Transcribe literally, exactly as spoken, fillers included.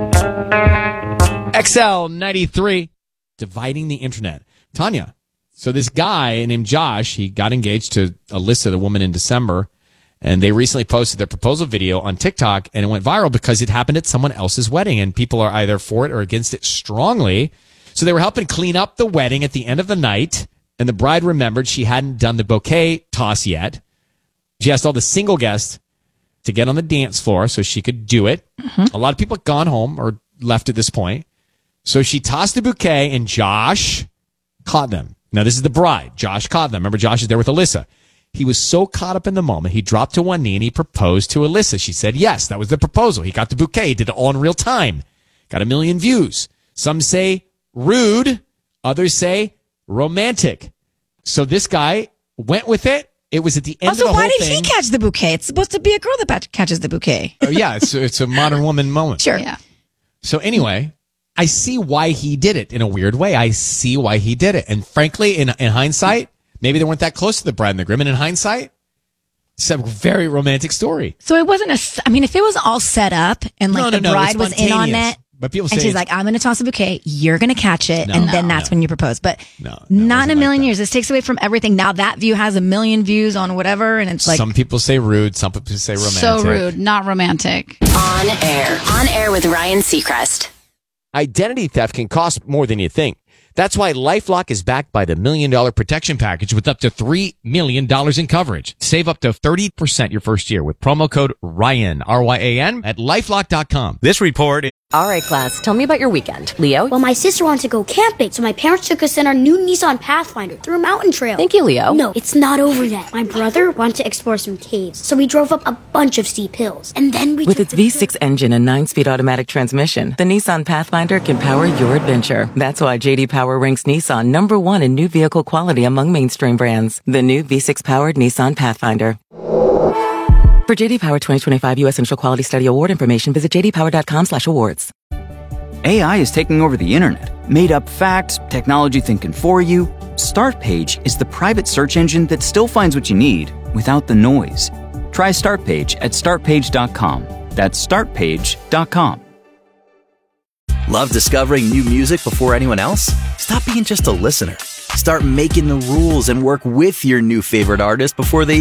X L ninety-three, dividing the internet. Tanya, so this guy named Josh, he got engaged to Alyssa, the woman, in December, and they recently posted their proposal video on TikTok, and it went viral because it happened at someone else's wedding, and people are either for it or against it strongly. So they were helping clean up the wedding at the end of the night, and the bride remembered she hadn't done the bouquet toss yet. She asked all the single guests to get on the dance floor so she could do it. Mm-hmm. A lot of people had gone home or left at this point. So she tossed the bouquet, and Josh caught them. Now, this is the bride. Josh caught them. Remember, Josh is there with Alyssa. He was so caught up in the moment, he dropped to one knee and he proposed to Alyssa. She said yes. That was the proposal. He got the bouquet. He did it all in real time. Got a million views. Some say rude. Others say romantic. So this guy went with it. It was at the end also, of the whole thing. Also, thing. why did he catch the bouquet? It's supposed to be a girl that catches the bouquet. Oh, yeah, it's, it's a modern woman moment. Sure. Yeah. So anyway, I see why he did it in a weird way. I see why he did it. And frankly, in, in hindsight, maybe they weren't that close to the bride and the groom. And in hindsight, it's a very romantic story. So it wasn't a, I mean, if it was all set up and like no, no, the no, bride was in on it, but people say and she's like, I'm going to toss a bouquet, you're going to catch it, No, and no, then that's no. when you propose. But No, no, not in a it wasn't million like years. This takes away from everything. Now that view has a million views on whatever, and it's like, some people say rude, some people say romantic. So rude, not romantic. On air. On air with Ryan Seacrest. Identity theft can cost more than you think. That's why LifeLock is backed by the Million Dollar Protection Package with up to three million dollars in coverage. Save up to thirty percent your first year with promo code Ryan, R Y A N, at LifeLock dot com. This report... All right, class, tell me about your weekend. Leo? Well, my sister wanted to go camping, so my parents took us in our new Nissan Pathfinder through a mountain trail. Thank you, Leo. No, it's not over yet. My brother wanted to explore some caves, so we drove up a bunch of steep hills. And then we... With its V six engine and nine-speed automatic transmission, the Nissan Pathfinder can power your adventure. That's why J D Power ranks Nissan number one in new vehicle quality among mainstream brands. The new V six-powered Nissan Pathfinder. For J D Power twenty twenty-five U S Initial Quality Study Award information, visit j d power dot com slash awards. A I is taking over the internet. Made up facts, technology thinking for you. Startpage is the private search engine that still finds what you need without the noise. Try Startpage at start page dot com. That's start page dot com. Love discovering new music before anyone else? Stop being just a listener. Start making the rules and work with your new favorite artist before they